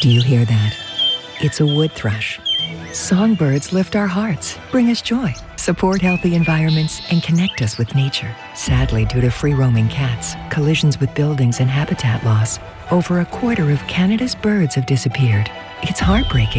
Do you hear that? It's a wood thrush. Songbirds lift our hearts, bring us joy, support healthy environments, and connect us with nature. Sadly, due to free-roaming cats, collisions with buildings, and habitat loss, over a quarter of Canada's birds have disappeared. It's heartbreaking.